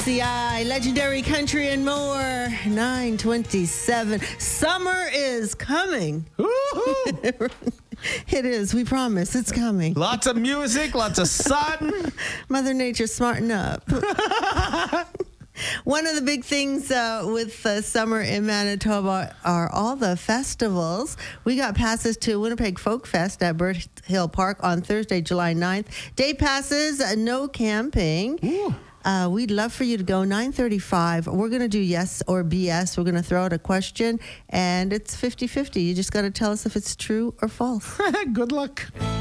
CI, Legendary Country and more. 927. Summer is coming. It is. We promise. It's coming. Lots of music, lots of sun. Mother Nature, smarten up. One of the big things with summer in Manitoba are all the festivals. We got passes to Winnipeg Folk Fest at Bird Hill Park on Thursday, July 9th. Day passes, no camping. Ooh. We'd love for you to go. 9:35. We're going to do yes or BS. We're going to throw out a question, and it's 50-50. You just got to tell us if it's true or false. Good luck.